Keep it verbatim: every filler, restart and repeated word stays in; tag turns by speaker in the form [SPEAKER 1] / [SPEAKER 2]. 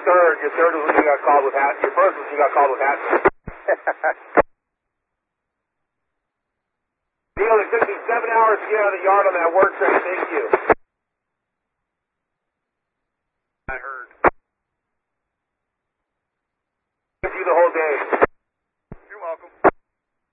[SPEAKER 1] third. Your third was when you got called with hat. Your first was when you got called with hat. Neil, it took me seven hours to get out of the yard on that work train. Thank you. I heard.